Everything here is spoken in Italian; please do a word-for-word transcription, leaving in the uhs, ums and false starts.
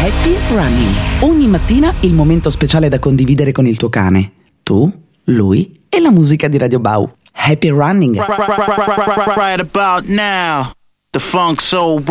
Happy Running. Ogni mattina il momento speciale da condividere con il tuo cane. Tu, lui e la musica di Radio Bau. Happy Running. Right about now, the funk soul